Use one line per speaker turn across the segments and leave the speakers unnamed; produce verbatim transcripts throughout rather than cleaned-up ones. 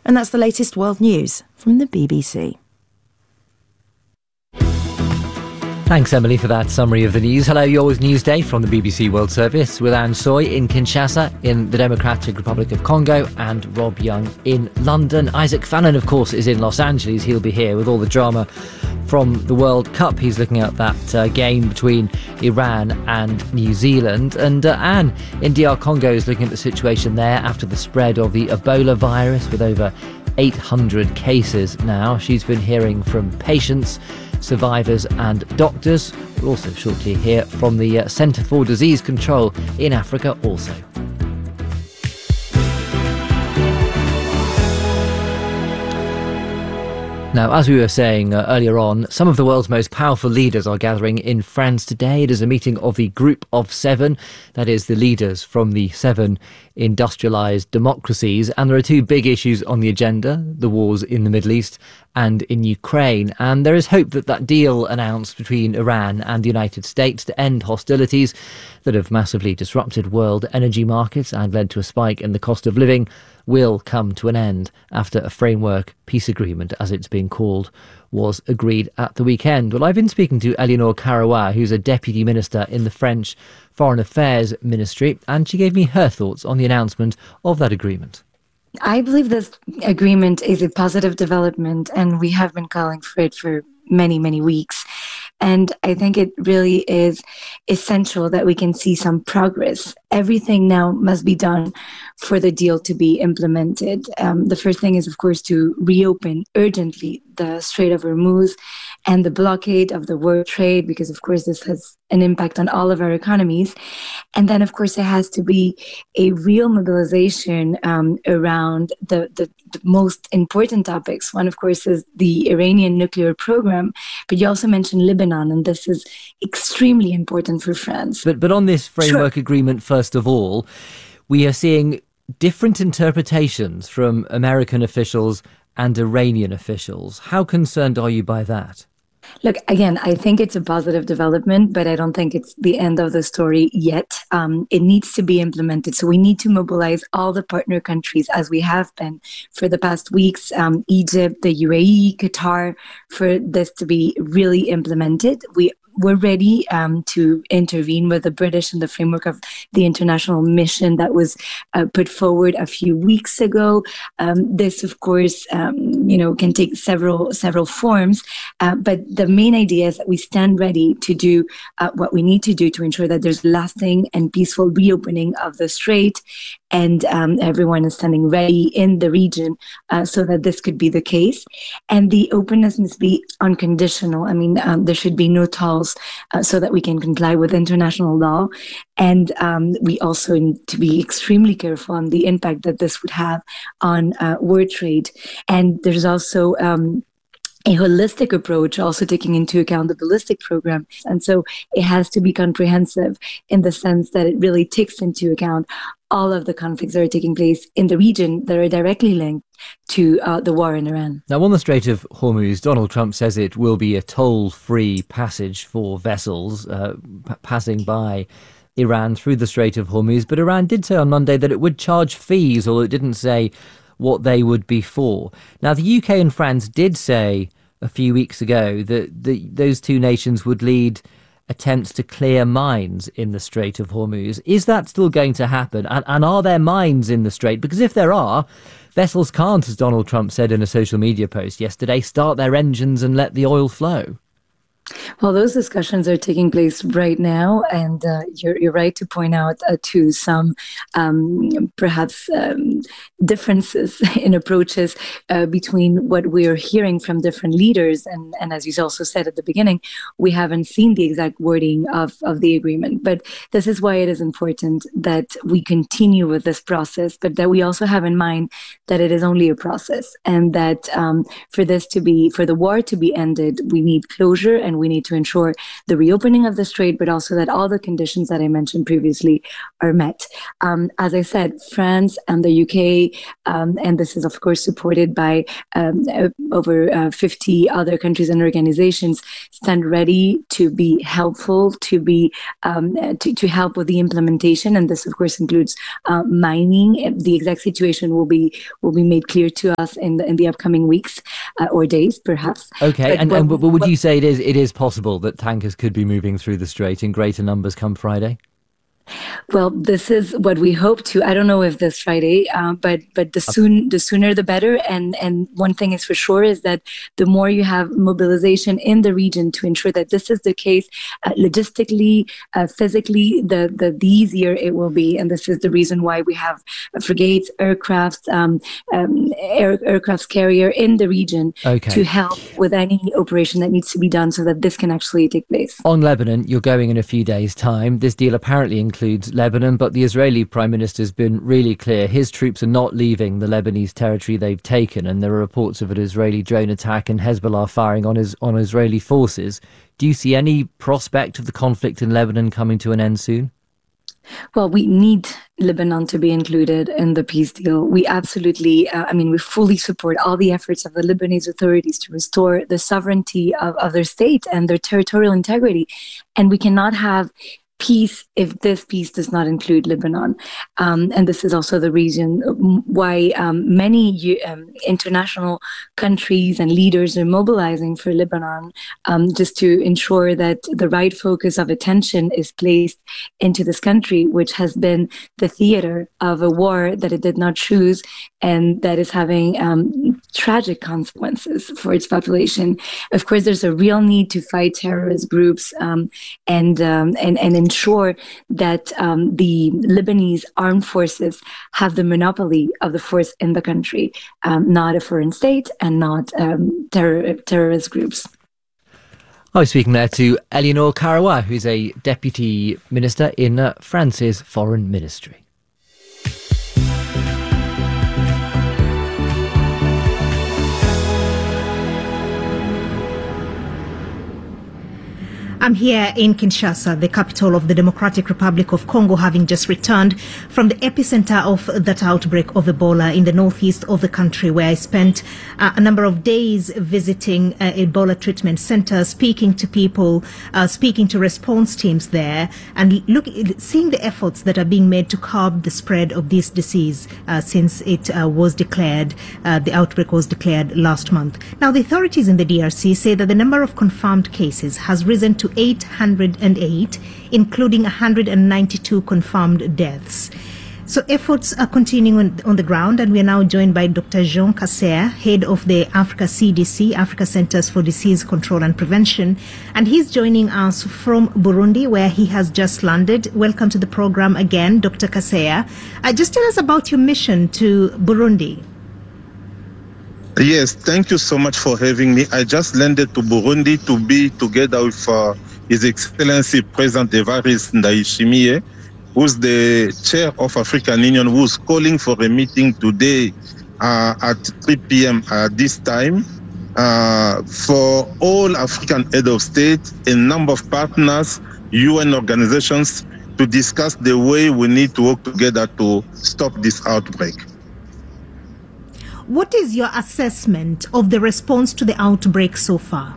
And that's the latest world news from the B B C.
Thanks, Emily, for that summary of the news. Hello, yours Newsday from the B B C World Service with Anne Soy in Kinshasa in the Democratic Republic of Congo and Rob Young in London. Isaac Fannin, of course, is in Los Angeles. He'll be here with all the drama from the World Cup. He's looking at that uh, game between Iran and New Zealand. And uh, Anne in D R Congo is looking at the situation there after the spread of the Ebola virus with over eight hundred cases now. She's been hearing from patients, survivors and doctors. We'll also shortly hear from the uh, Centre for Disease Control in Africa also. Now, as we were saying uh, earlier on, some of the world's most powerful leaders are gathering in France today. It is a meeting of the Group of Seven, that is the leaders from the seven industrialised democracies. And there are two big issues on the agenda, the wars in the Middle East and in Ukraine. And there is hope that that deal announced between Iran and the United States to end hostilities that have massively disrupted world energy markets and led to a spike in the cost of living will come to an end after a framework peace agreement, as it's being called, was agreed at the weekend. Well, I've been speaking to Eleanor Carrouat, who's a deputy minister in the French Foreign Affairs Ministry, and she gave me her thoughts on the announcement of that agreement.
I believe this agreement is a positive development, and we have been calling for it for many, many weeks. And I think it really is essential that we can see some progress. Everything now must be done for the deal to be implemented. Um, the first thing is, of course, to reopen urgently the Strait of Hormuz and the blockade of the world trade, because, of course, this has an impact on all of our economies. And then, of course, there has to be a real mobilization um, around the, the, the most important topics. One, of course, is the Iranian nuclear program, but you also mentioned Lebanon, and this is extremely important for France.
But, but on this framework sure. agreement, first of all, we are seeing different interpretations from American officials and Iranian officials. How concerned are you by that?
Look, again, I think it's a positive development, but I don't think it's the end of the story yet. Um, it needs to be implemented. So we need to mobilize all the partner countries, as we have been for the past weeks, um, Egypt, the U A E, Qatar, for this to be really implemented. We We're ready um, to intervene with the British in the framework of the international mission that was uh, put forward a few weeks ago. Um, this, of course, um, you know, can take several several forms, uh, but the main idea is that we stand ready to do uh, what we need to do to ensure that there's lasting and peaceful reopening of the strait, and um, everyone is standing ready in the region uh, so that this could be the case. And the openness must be unconditional. I mean, um, there should be no tolls uh, so that we can comply with international law. And um, we also need to be extremely careful on the impact that this would have on uh, world trade. And there's also um, a holistic approach, also taking into account the ballistic program. And so it has to be comprehensive in the sense that it really takes into account all of the conflicts that are taking place in the region that are directly linked to uh, the war in Iran.
Now, on the Strait of Hormuz, Donald Trump says it will be a toll-free passage for vessels uh, p- passing by Iran through the Strait of Hormuz. But Iran did say on Monday that it would charge fees, although it didn't say what they would be for. Now, the U K and France did say a few weeks ago that the, those two nations would lead attempts to clear mines in the Strait of Hormuz. Is that still going to happen? And, and are there mines in the Strait? Because if there are, vessels can't, as Donald Trump said in a social media post yesterday, start their engines and let the oil flow.
Well, those discussions are taking place right now, and uh, you're, you're right to point out uh, to some um, perhaps um, differences in approaches uh, between what we are hearing from different leaders. And, and as you also said at the beginning, we haven't seen the exact wording of, of the agreement. But this is why it is important that we continue with this process, but that we also have in mind that it is only a process, and that um, for this to be, for the war to be ended, we need closure and Lebanon, we need to ensure the reopening of the strait, but also that all the conditions that I mentioned previously are met. Um, as I said, France and the U K, um, and this is of course supported by um, over uh, fifty other countries and organizations, stand ready to be helpful, to be um, to, to help with the implementation, and this of course includes uh, mining. The exact situation will be will be made clear to us in the in the upcoming weeks uh, or days, perhaps.
Okay,
but,
and,
well,
and but would
well,
you say it is it is possible that tankers could be moving through the strait in greater numbers come Friday?
Well, this is what we hope to. I don't know if this Friday, uh, but but the soon the sooner the better. And and one thing is for sure is that the more you have mobilization in the region to ensure that this is the case, uh, logistically, uh, physically, the, the the easier it will be. And this is the reason why we have frigates, aircrafts, um, um, air, aircraft carrier in the region
Okay.
to help with any operation that needs to be done so that this can actually take place.
On Lebanon, you're going in a few days' time. This deal apparently includes Lebanon, but the Israeli Prime Minister has been really clear. His troops are not leaving the Lebanese territory they've taken, and there are reports of an Israeli drone attack and Hezbollah firing on his on Israeli forces. Do you see any prospect of the conflict in Lebanon coming to an end soon?
Well, we need Lebanon to be included in the peace deal. We absolutely, uh, I mean, we fully support all the efforts of the Lebanese authorities to restore the sovereignty of, of their state and their territorial integrity. And we cannot have peace if this peace does not include Lebanon. Um, and this is also the reason why um, many um, international countries and leaders are mobilizing for Lebanon, um, just to ensure that the right focus of attention is placed into this country, which has been the theater of a war that it did not choose and that is having um, tragic consequences for its population. Of course, there's a real need to fight terrorist groups um, and, um, and, and ensure that um, the Lebanese armed forces have the monopoly of the force in the country, um, not a foreign state and not um, terror, terrorist groups.
I was speaking there to Eleanor Karawa, who's a deputy minister in uh, France's foreign ministry.
I'm here in Kinshasa, the capital of the Democratic Republic of Congo, having just returned from the epicenter of that outbreak of Ebola in the northeast of the country, where I spent uh, a number of days visiting uh, Ebola treatment centers, speaking to people, uh, speaking to response teams there, and look, seeing the efforts that are being made to curb the spread of this disease uh, since it uh, was declared, uh, the outbreak was declared last month. Now, the authorities in the D R C say that the number of confirmed cases has risen to eight hundred eight, including one hundred ninety-two confirmed deaths. So efforts are continuing on, on the ground, and we are now joined by Doctor Jean Kasseya, head of the Africa C D C, Africa Centers for Disease Control and Prevention, and he's joining us from Burundi, where he has just landed. Welcome to the program again, Doctor Kasseya. Uh, just tell us about your mission to Burundi.
Yes, thank you so much for having me. I just landed to Burundi to be together with uh, His Excellency President Evariste Ndayishimiye, who's the chair of African Union, who's calling for a meeting today uh, at three p.m. Uh, this time uh, for all African head of state, a number of partners, U N organizations, to discuss the way we need to work together to stop this outbreak.
What is your assessment of the response to the outbreak so far?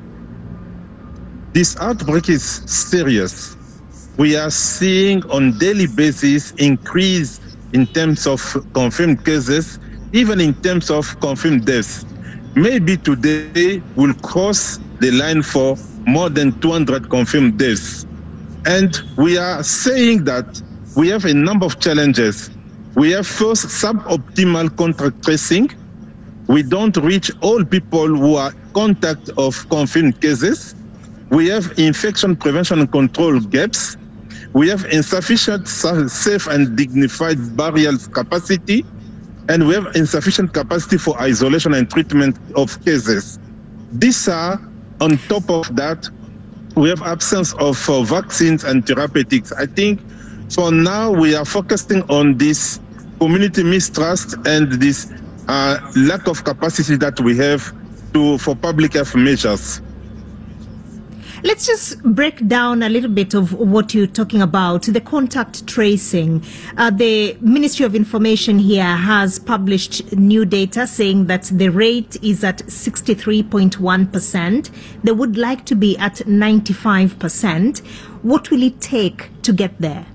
This outbreak is serious. We are seeing on daily basis increase in terms of confirmed cases, even in terms of confirmed deaths. Maybe today we'll cross the line for more than two hundred confirmed deaths. And we are saying that we have a number of challenges. We have first suboptimal contact tracing. We don't reach all people who are contact of confirmed cases. We have infection prevention and control gaps. We have insufficient safe and dignified burial capacity. And we have insufficient capacity for isolation and treatment of cases. These are, on top of that, we have absence of uh, vaccines and therapeutics. I think for now we are focusing on this community mistrust and this uh, lack of capacity that we have to for public health measures.
Let's just break down a little bit of what you're talking about, the contact tracing. Uh, the Ministry of Information here has published new data saying that the rate is at sixty-three point one percent. They would like to be at ninety-five percent. What will it take to get there?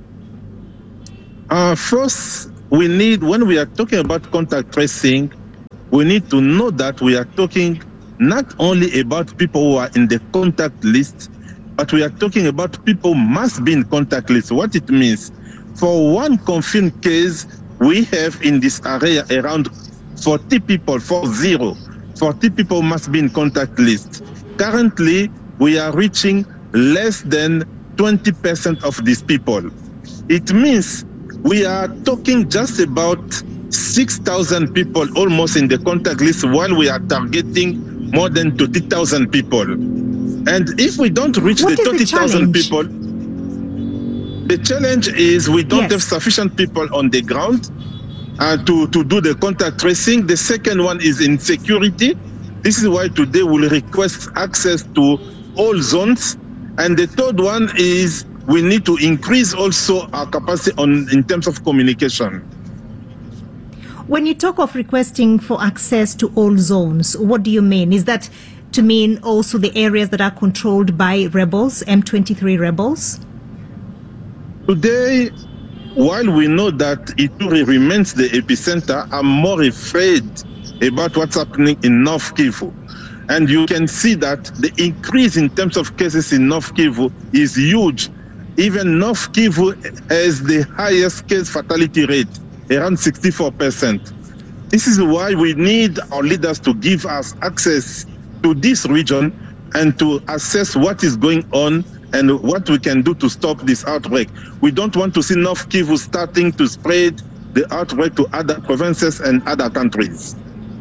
Uh, first, we need, when we are talking about contact tracing, we need to know that we are talking not only about people who are in the contact list, but we are talking about people who must be in contact list. What it means, for one confirmed case, we have in this area around forty people, four zero. forty people must be in contact list. Currently, we are reaching less than twenty percent of these people. It means we are talking just about six thousand people almost in the contact list, while we are targeting more than thirty thousand people. And if we don't reach
what
the thirty thousand people, the challenge is we don't yes. have sufficient people on the ground uh, to, to do the contact tracing. The second one is insecurity. This is why today we'll request access to all zones. And the third one is we need to increase also our capacity on in terms of communication.
When you talk of requesting for access to all zones, what do you mean? Is that to mean also the areas that are controlled by rebels, M twenty-three rebels?
Today, while we know that Ituri remains the epicenter, I'm more afraid about what's happening in North Kivu. And you can see that the increase in terms of cases in North Kivu is huge. Even North Kivu has the highest case fatality rate, around sixty-four percent. This is why we need our leaders to give us access to this region and to assess what is going on and what we can do to stop this outbreak. We don't want to see North Kivu starting to spread the outbreak to other provinces and other countries.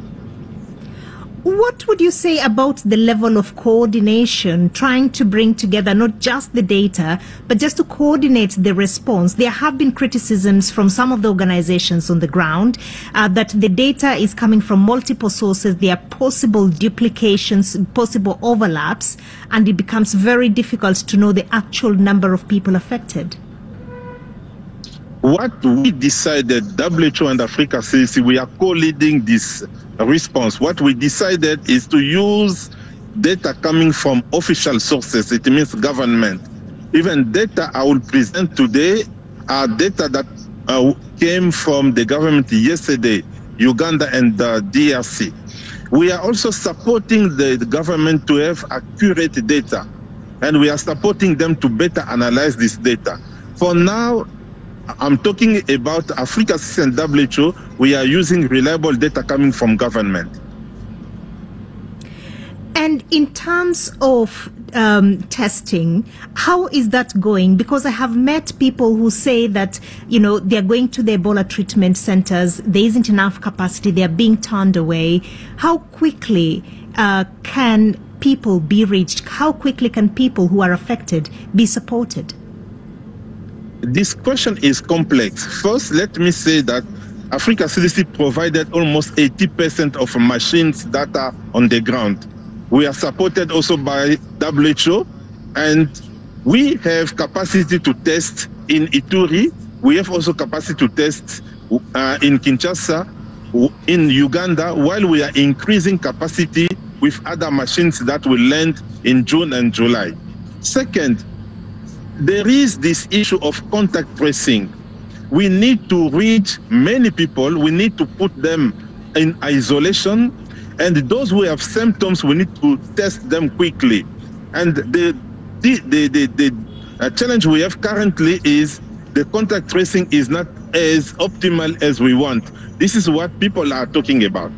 What would you say about the level of coordination, trying to bring together not just the data, but just to coordinate the response? There have been criticisms from some of the organizations on the ground uh, that the data is coming from multiple sources. There are possible duplications, possible overlaps, and it becomes very difficult to know the actual number of people affected.
What we decided, W H O and Africa C D C, we are co-leading this response. What we decided is to use data coming from official sources. It means government. Even data I will present today are data that uh, came from the government yesterday, Uganda and uh, D R C. We are also supporting the, the government to have accurate data, and we are supporting them to better analyze this data. For now, I'm talking about Africa C D C and W H O. We are using reliable data coming from government.
And in terms of um, testing, how is that going? Because I have met people who say that, you know, they're going to the Ebola treatment centers, there isn't enough capacity, they're being turned away. How quickly uh, can people be reached? How quickly can people who are affected be supported?
This question is complex. First, let me say that Africa C D C provided almost eighty percent of machines that are on the ground. We are supported also by W H O, and we have capacity to test in Ituri. We have also capacity to test uh, in Kinshasa, in Uganda, while we are increasing capacity with other machines that will land in June and July. Second, there is this issue of contact tracing. We need to reach many people. We need to put them in isolation. And those who have symptoms, we need to test them quickly. And the, the, the, the, the uh, challenge we have currently is the contact tracing is not as optimal as we want. This is what people are talking about.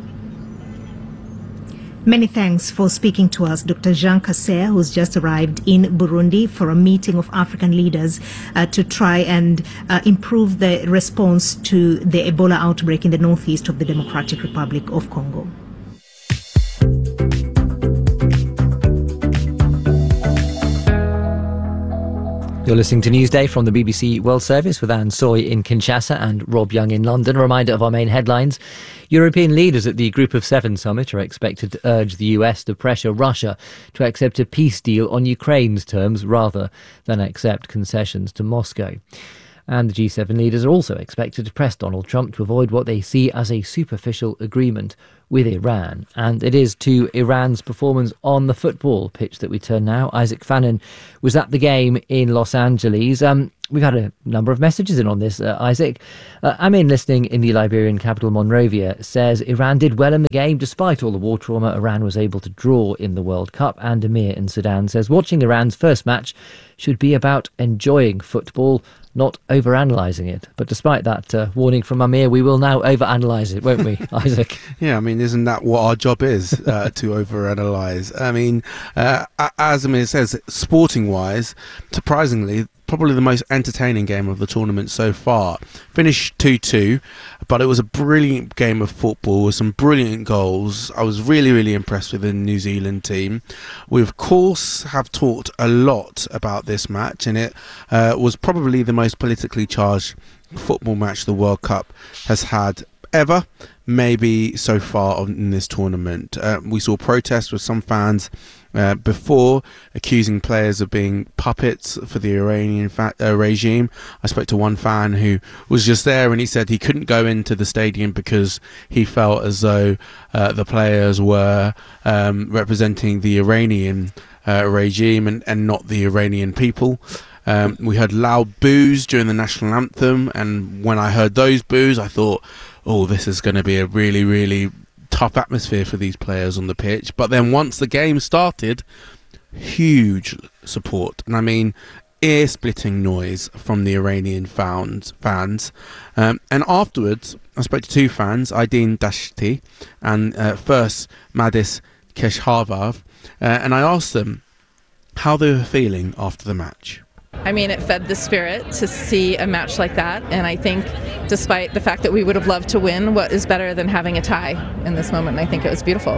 Many thanks for speaking to us, Doctor Jean Kaseya, who's just arrived in Burundi for a meeting of African leaders uh, to try and uh, improve the response to the Ebola outbreak in the northeast of the Democratic Republic of Congo.
You're listening to Newsday from the B B C World Service with Anne Soy in Kinshasa and Rob Young in London. A reminder of our main headlines. European leaders at the Group of Seven summit are expected to urge the U S to pressure Russia to accept a peace deal on Ukraine's terms rather than accept concessions to Moscow. And the G seven leaders are also expected to press Donald Trump to avoid what they see as a superficial agreement with Iran. And it is to Iran's performance on the football pitch that we turn now. Isaac Fannin was at the game in Los Angeles. Um, we've had a number of messages in on this, uh, Isaac. Uh, Amin, listening in the Liberian capital Monrovia, says Iran did well in the game. Despite all the war trauma, Iran was able to draw in the World Cup. And Amir in Sudan says watching Iran's first match should be about enjoying football, not overanalyzing it. But despite that uh, warning from Amir, we will now overanalyze it, won't we, Isaac?
Yeah, I mean, isn't that what our job is, uh, to overanalyze? I mean, uh, as Amir says, sporting-wise, surprisingly, probably the most entertaining game of the tournament so far. Finished two two, but it was a brilliant game of football with some brilliant goals. I was really, really impressed with the New Zealand team. We, of course, have talked a lot about this match, and it uh, was probably the most politically charged football match the World Cup has had ever, maybe so far in this tournament. Uh, we saw protests with some fans Uh, before accusing players of being puppets for the Iranian fa- uh, regime. I spoke to one fan who was just there and he said he couldn't go into the stadium because he felt as though uh, the players were um, representing the Iranian uh, regime and, and not the Iranian people. Um, we heard loud boos during the national anthem, and when I heard those boos I thought, oh, this is going to be a really, really tough atmosphere for these players on the pitch. But then once the game started, huge support, and I mean ear-splitting noise from the Iranian fans. fans. Um, and afterwards, I spoke to two fans, Aydin Dashti and uh, first Madis Keshavav, uh, and I asked them how they were feeling after the match.
I mean, it fed the spirit to see a match like that, and I think despite the fact that we would have loved to win, what is better than having a tie in this moment? And I think it was beautiful.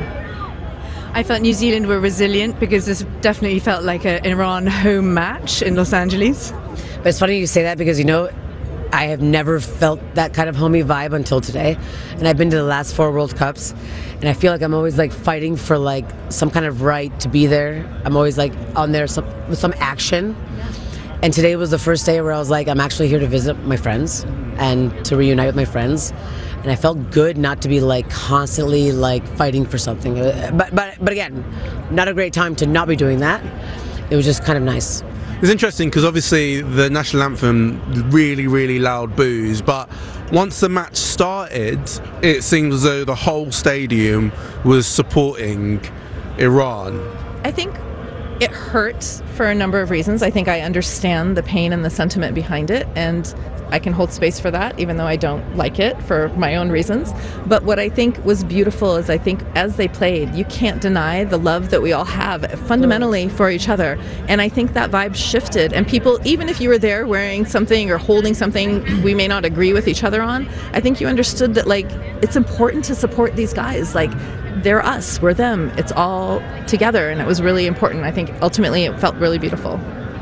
I felt New Zealand were resilient because this definitely felt like an Iran home match in Los Angeles.
But it's funny you say that because, you know, I have never felt that kind of homey vibe until today. And I've been to the last four World Cups, and I feel like I'm always like fighting for like some kind of right to be there. I'm always like on there some, with some action. And today was the first day where I was like, I'm actually here to visit my friends and to reunite with my friends. And I felt good not to be like constantly like fighting for something. But but but again, not a great time to not be doing that. It was just kind of nice.
It's interesting because obviously the national anthem, really, really loud boos. But once the match started, it seems as though the whole stadium was supporting Iran.
I think it hurt for a number of reasons. I think I understand the pain and the sentiment behind it, and I can hold space for that, even though I don't like it for my own reasons. But what I think was beautiful is I think as they played, you can't deny the love that we all have fundamentally for each other. And I think that vibe shifted, and people, even if you were there wearing something or holding something we may not agree with each other on, I think you understood that like it's important to support these guys. Like, they're us, we're them, it's all together, and it was really important. I think ultimately it felt really beautiful.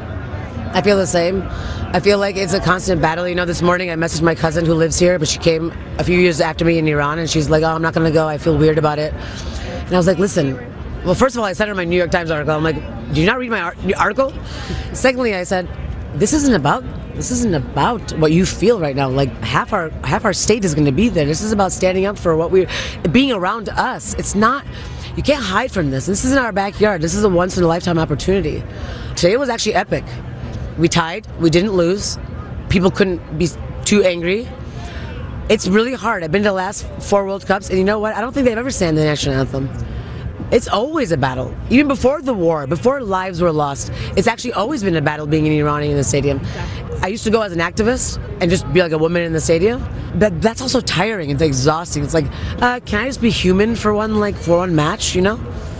I feel the same. I feel like it's a constant battle. You know, this morning I messaged my cousin who lives here, but she came a few years after me in Iran, and she's like, oh, I'm not going to go, I feel weird about it. And I was like, listen, well, first of all, I sent her my New York Times article. I'm like, do you not read my ar- article? Secondly, I said, this isn't about This isn't about what you feel right now. Like half our half our state is going to be there. This is about standing up for what we're being around us. It's not. You can't hide from this. This isn't our backyard. This is a once in a lifetime opportunity. Today was actually epic. We tied. We didn't lose. People couldn't be too angry. It's really hard. I've been to the last four World Cups, and you know what? I don't think they've ever sang the national anthem. It's always a battle. Even before the war, before lives were lost, it's actually always been a battle being an Iranian in the stadium. I used to go as an activist and just be like a woman in the stadium, but that's also tiring. It's exhausting. It's like, uh, can I just be human for one, like for one match, you know?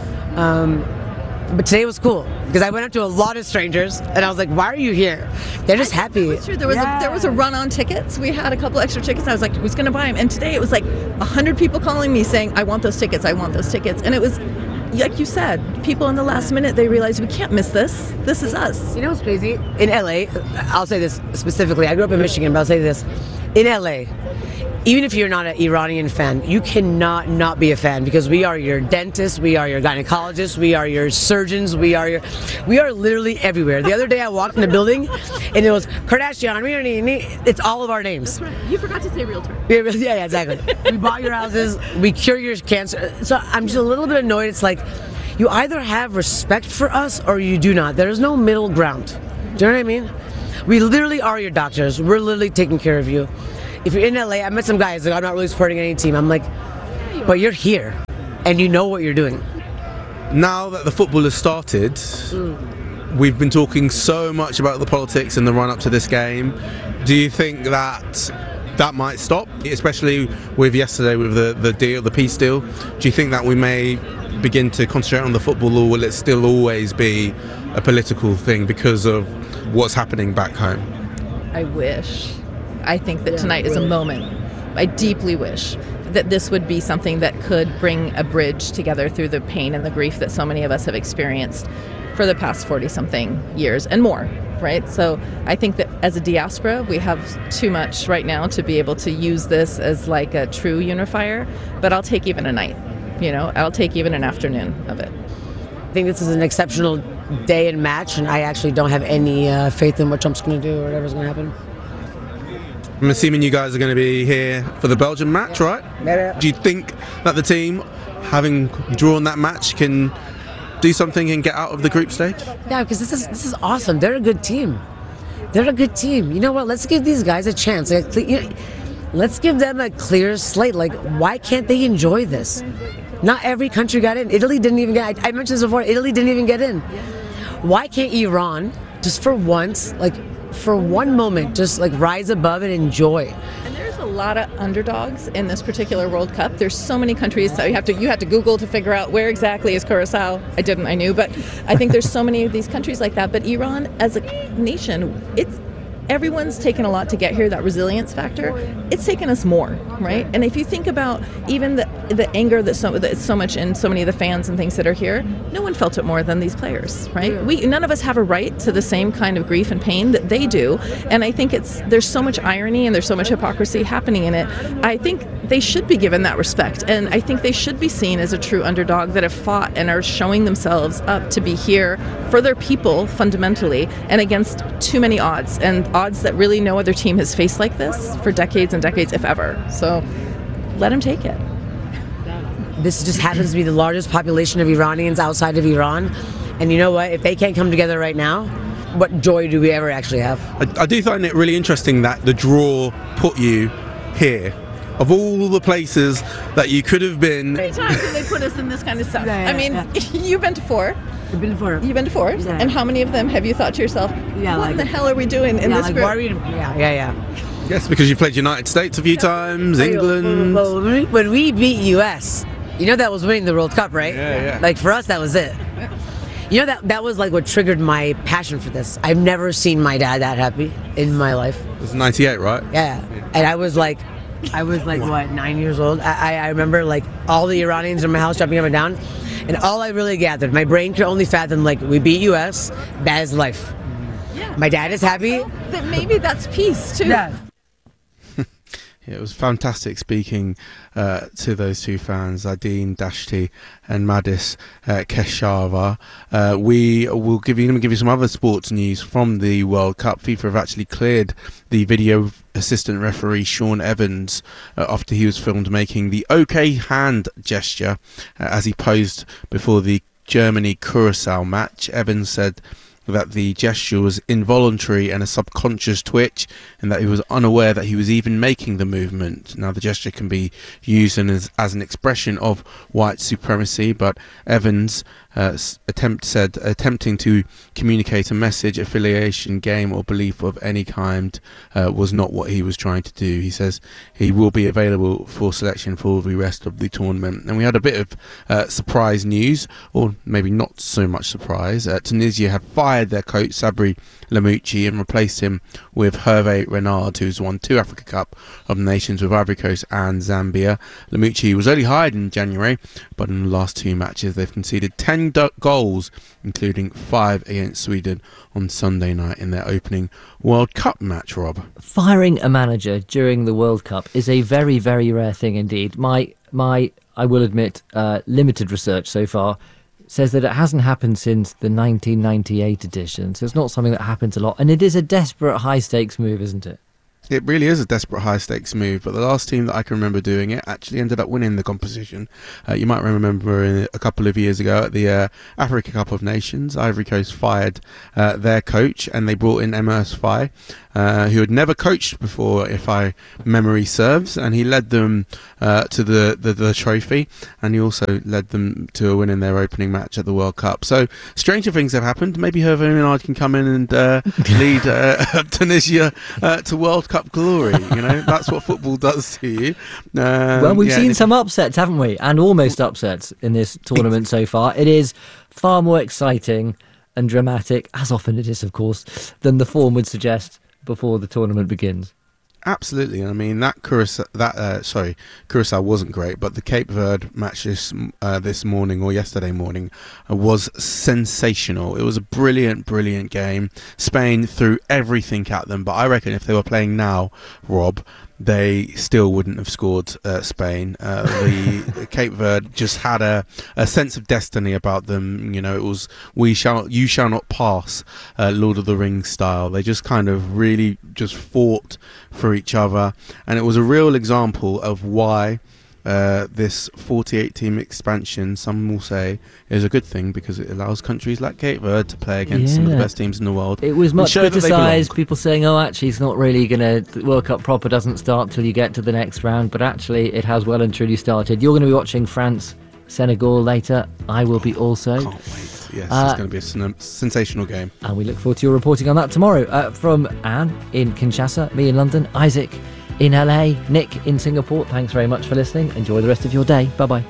Um, but today was cool because I went up to a lot of strangers and I was like, why are you here? They're just happy.
That's true. There was yeah. a, there was a run on tickets. We had a couple extra tickets. I was like, who's going to buy them? And today it was like a hundred people calling me saying, I want those tickets. I want those tickets. And it was like you said, people in the last minute, they realize we can't miss this. This is us.
You know what's crazy? In L A, I'll say this specifically. I grew up in Michigan, but I'll say this. In L A, even if you're not an Iranian fan, you cannot not be a fan because we are your dentists, we are your gynecologists, we are your surgeons, we are your, we are literally everywhere. The other day I walked in the building and it was Kardashian, it's all of our names.
You forgot to say realtor.
Yeah, yeah, exactly. We bought your houses, we cure your cancer. So I'm just a little bit annoyed. It's like, you either have respect for us or you do not. There is no middle ground. Do you know what I mean? We literally are your doctors. We're literally taking care of you. If you're in L A, I met some guys like, I'm not really supporting any team. I'm like, but you're here and you know what you're doing.
Now that the football has started, mm. we've been talking so much about the politics in the run up to this game. Do you think that that might stop, especially with yesterday with the, the deal, the peace deal? Do you think that we may begin to concentrate on the football, or will it still always be a political thing because of what's happening back home?
I wish. I think that tonight is a moment. I deeply wish that this would be something that could bring a bridge together through the pain and the grief that so many of us have experienced for the past forty-something years and more, right? So I think that as a diaspora, we have too much right now to be able to use this as like a true unifier, but I'll take even a night, you know, I'll take even an afternoon of it.
I think this is an exceptional day and match, and I actually don't have any uh, faith in what Trump's going to do or whatever's going to happen.
I'm assuming you guys are going to be here for the Belgium match, right?
Yeah.
Do you think that the team, having drawn that match, can do something and get out of the group stage?
Yeah, because this is this is awesome. They're a good team. They're a good team. You know what? Let's give these guys a chance. Like, you know, let's give them a clear slate. Like, why can't they enjoy this? Not every country got in. Italy didn't even get. I, I mentioned this before. Italy didn't even get in. Why can't Iran, just for once, like? for one moment, just like rise above and enjoy.
And there's a lot of underdogs in this particular World Cup. There's so many countries, so you have to you have to Google to figure out where exactly is Curacao. I didn't, I knew, but I think there's so many of these countries like that. But Iran as a nation, it's everyone's taken a lot to get here, that resilience factor. It's taken us more, right? And if you think about even the the anger that's so, that's so much in so many of the fans and things that are here, no one felt it more than these players, right? We none of us have a right to the same kind of grief and pain that they do. And I think it's there's so much irony and there's so much hypocrisy happening in it. I think they should be given that respect. And I think they should be seen as a true underdog that have fought and are showing themselves up to be here for their people fundamentally and against too many odds, and odds that really no other team has faced like this for decades and decades, if ever. So let them take it.
This just happens to be the largest population of Iranians outside of Iran. And you know what? If they can't come together right now, what joy do we ever actually have?
I, I do find it really interesting that the draw put you here. Of all the places that you could have been...
How many times do they put us in this kind of stuff?
Yeah, yeah,
I mean,
yeah.
You've been to four.
I've been to four.
You've been to four?
Yeah.
And how many of them have you thought to yourself,
yeah,
what
like,
the hell are we doing in
yeah,
this
like,
group?
Why are we, yeah, yeah, yeah.
Yes, because you played United States a few times, England...
Well, when, we, when we beat U S, you know that was winning the World Cup, right?
Yeah, yeah.
Like, for us, that was it. You know, that that was like what triggered my passion for this. I've never seen my dad that happy in my life.
It was ninety-eight, right?
Yeah. yeah. And I was like... I was like, what, nine years old? I, I remember like all the Iranians in my house jumping up and down. And all I really gathered, my brain could only fathom like, we beat U S, that is life.
Yeah.
My dad is happy.
That maybe that's peace too.
Yeah.
Yeah, it was fantastic speaking uh, to those two fans, Adine Dashti and Madis uh, Keshava. Uh, we will give you, going to give you some other sports news from the World Cup. FIFA have actually cleared the video assistant referee Sean Evans uh, after he was filmed making the OK hand gesture uh, as he posed before the Germany-Curacao match. Evans said that the gesture was involuntary and a subconscious twitch, and that he was unaware that he was even making the movement. Now, the gesture can be used as, as an expression of white supremacy, but Evans uh, attempt said attempting to communicate a message, affiliation, game or belief of any kind uh, was not what he was trying to do. He says he will be available for selection for the rest of the tournament. And we had a bit of uh, surprise news, or maybe not so much surprise. Uh, Tunisia had five fired their coach Sabri Lamouchi and replaced him with Hervé Renard, who's won two Africa Cup of Nations with Ivory Coast and Zambia. Lamouchi was only hired in January, but in the last two matches they've conceded ten do- goals, including five against Sweden on Sunday night in their opening World Cup match, Rob.
Firing a manager during the World Cup is a very, very rare thing indeed. My, my, I will admit, uh, limited research so far says that it hasn't happened since the nineteen ninety-eight edition, so it's not something that happens a lot, and it is a desperate high-stakes move, isn't it?
It really is a desperate high-stakes move, but the last team that I can remember doing it actually ended up winning the competition. Uh, you might remember in a couple of years ago at the uh, Africa Cup of Nations, Ivory Coast fired uh, their coach and they brought in Emers Faye, uh, who had never coached before, if I memory serves, and he led them uh, to the, the, the trophy, and he also led them to a win in their opening match at the World Cup. So stranger things have happened. Maybe Hervé Renard can come in and uh, lead uh, Tunisia uh, to World Cup glory. You know, that's what football does to you. Um,
well, we've
yeah,
seen some upsets, haven't we? And almost upsets in this tournament so far. It is far more exciting and dramatic, as often it is, of course, than the form would suggest before the tournament begins.
Absolutely. I mean, that Curacao, that uh, sorry, Curacao wasn't great, but the Cape Verde match this uh, this morning or yesterday morning uh, was sensational. It was a brilliant, brilliant game. Spain threw everything at them, but I reckon if they were playing now, Rob, they still wouldn't have scored uh, Spain. Uh, the Cape Verde just had a, a sense of destiny about them. You know, it was we shall, you shall not pass, uh, Lord of the Rings style. They just kind of really just fought for each other, and it was a real example of why uh, this forty-eight team expansion, some will say, is a good thing, because it allows countries like Cape Verde to play against yeah. some of the best teams in the world.
It was much criticised, people saying, oh, actually, it's not really going to, the World Cup proper doesn't start till you get to the next round, but actually it has well and truly started. You're going to be watching France, Senegal later. I will be also.
Can't wait. Yes,
uh,
it's going to be a sen- sensational game.
And we look forward to your reporting on that tomorrow. Uh, from Anne in Kinshasa, me in London, Isaac in L A, Nick in Singapore, thanks very much for listening. Enjoy the rest of your day. Bye-bye.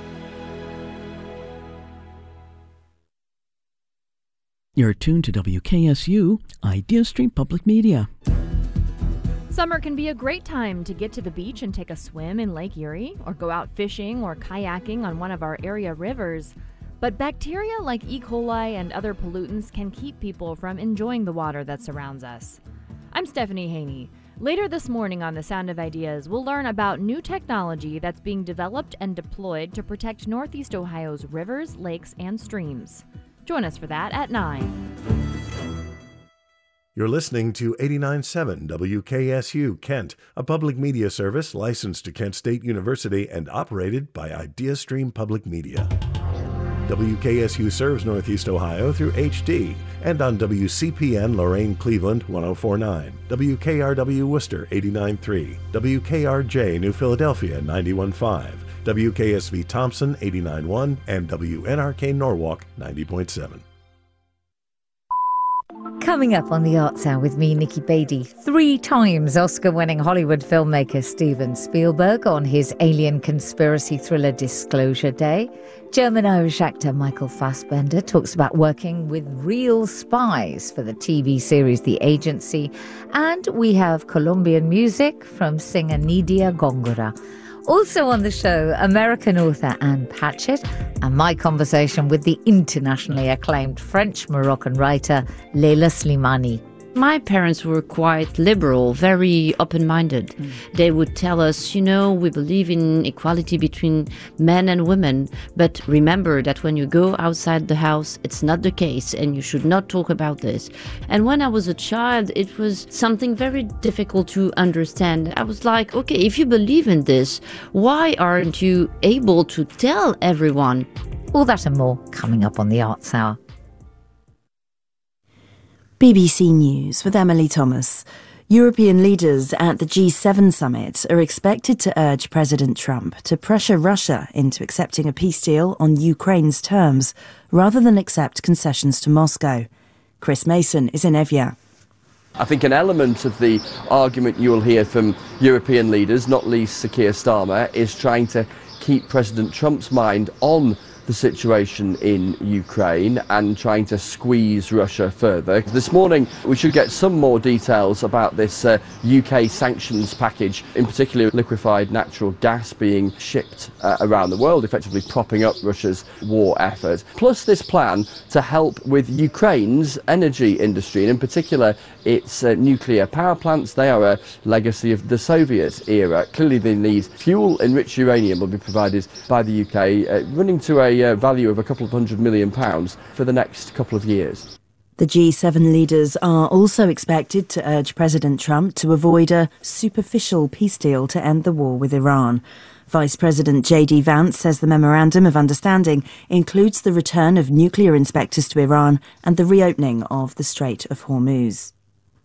You're tuned to W K S U, Idea Stream Public Media.
Summer can be a great time to get to the beach and take a swim in Lake Erie, or go out fishing or kayaking on one of our area rivers. But bacteria like E. coli and other pollutants can keep people from enjoying the water that surrounds us. I'm Stephanie Haney. Later this morning on The Sound of Ideas, we'll learn about new technology that's being developed and deployed to protect Northeast Ohio's rivers, lakes, and streams. Join us for that at nine.
You're listening to eighty-nine point seven W K S U Kent, a public media service licensed to Kent State University and operated by IdeaStream Public Media. W K S U serves Northeast Ohio through H D and on W C P N Lorain Cleveland one oh four point nine, W K R W Worcester eighty-nine point three, W K R J New Philadelphia ninety-one point five, W K S V Thompson eighty-nine point one, and W N R K Norwalk ninety point seven.
Coming up on the Arts Hour with me, Nikki Beatty, three times Oscar-winning Hollywood filmmaker Steven Spielberg on his alien conspiracy thriller Disclosure Day. German-Irish actor Michael Fassbender talks about working with real spies for the T V series The Agency. And we have Colombian music from singer Nidia Góngora. Also on the show, American author Anne Patchett and my conversation with the internationally acclaimed French-Moroccan writer Leila Slimani.
My parents were quite liberal, very open-minded. Mm. They would tell us, you know, we believe in equality between men and women, but remember that when you go outside the house, it's not the case, and you should not talk about this. And when I was a child, it was something very difficult to understand. I was like, okay, if you believe in this, why aren't you able to tell everyone?
All that and more coming up on the Arts Hour.
B B C News with Emily Thomas. European leaders at the G seven summit are expected to urge President Trump to pressure Russia into accepting a peace deal on Ukraine's terms rather than accept concessions to Moscow. Chris Mason is in Evia.
I think an element of the argument you will hear from European leaders, not least Sir Keir Starmer, is trying to keep President Trump's mind on the situation in Ukraine and trying to squeeze Russia further. This morning we should get some more details about this uh, U K sanctions package, in particular liquefied natural gas being shipped uh, around the world, effectively propping up Russia's war effort. Plus this plan to help with Ukraine's energy industry, and in particular its uh, nuclear power plants. They are a legacy of the Soviet era. Clearly they need fuel. Enriched uranium will be provided by the U K, uh, running to a uh, value of a couple of hundred million pounds for the next couple of years.
The G seven leaders are also expected to urge President Trump to avoid a superficial peace deal to end the war with Iran. Vice President J D Vance says the Memorandum of Understanding includes the return of nuclear inspectors to Iran and the reopening of the Strait of Hormuz.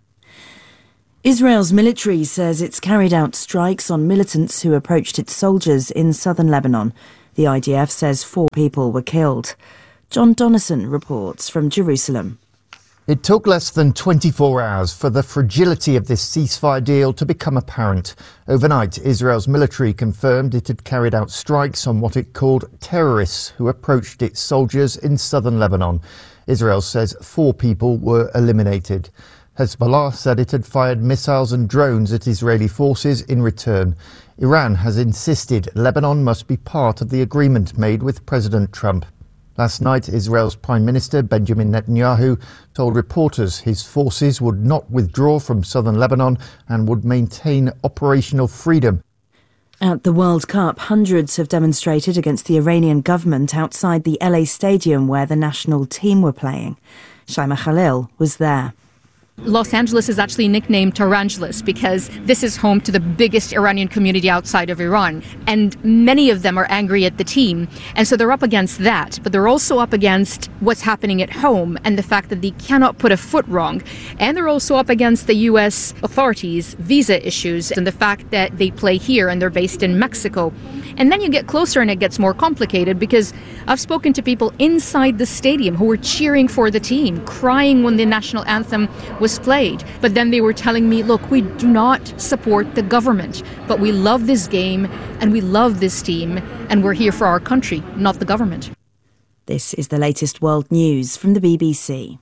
Israel's military says it's carried out strikes on militants who approached its soldiers in southern Lebanon. The I D F says four people were killed. John Donnison reports from Jerusalem.
It took less than twenty-four hours for the fragility of this ceasefire deal to become apparent. Overnight, Israel's military confirmed it had carried out strikes on what it called terrorists who approached its soldiers in southern Lebanon. Israel says four people were eliminated. Hezbollah said it had fired missiles and drones at Israeli forces in return. Iran has insisted Lebanon must be part of the agreement made with President Trump. Last night, Israel's Prime Minister Benjamin Netanyahu told reporters his forces would not withdraw from southern Lebanon and would maintain operational freedom.
At the World Cup, hundreds have demonstrated against the Iranian government outside the L A stadium where the national team were playing. Shaima Khalil was there.
Los Angeles is actually nicknamed Tarantulas because this is home to the biggest Iranian community outside of Iran. And many of them are angry at the team. And so they're up against that. But they're also up against what's happening at home and the fact that they cannot put a foot wrong. And they're also up against the U S authorities' visa issues and the fact that they play here and they're based in Mexico. And then you get closer and it gets more complicated because I've spoken to people inside the stadium who were cheering for the team, crying when the national anthem was played. But then they were telling me, look, we do not support the government, but we love this game and we love this team and we're here for our country, not the government.
This is the latest world news from the B B C.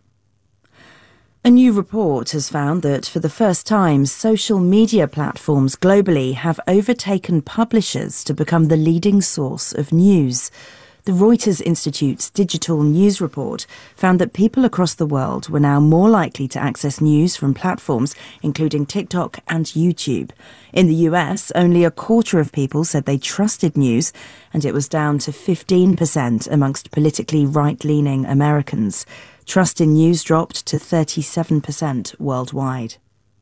A new report has found that for the first time, social media platforms globally have overtaken publishers to become the leading source of news. The Reuters Institute's digital news report found that people across the world were now more likely to access news from platforms including TikTok and YouTube. In the U S, only a quarter of people said they trusted news, and it was down to fifteen percent amongst politically right-leaning Americans. Trust in news dropped to thirty-seven percent worldwide.